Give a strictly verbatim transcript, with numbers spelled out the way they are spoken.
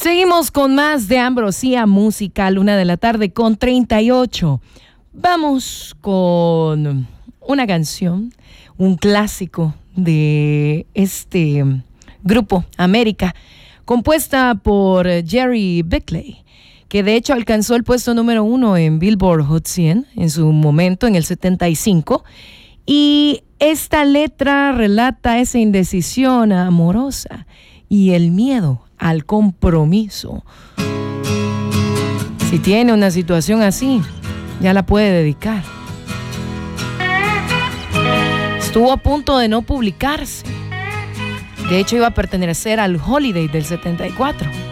Seguimos con más de Ambrosía Musical, una de la tarde con treinta y ocho. Vamos con una canción, un clásico de este grupo, América, compuesta por Jerry Beckley, que de hecho alcanzó el puesto número uno en Billboard Hot cien en su momento, en el setenta y cinco. Y esta letra relata esa indecisión amorosa y el miedo al compromiso. Si tiene una situación así, ya la puede dedicar. Estuvo a punto de no publicarse. De hecho, iba a pertenecer al Holiday del setenta y cuatro.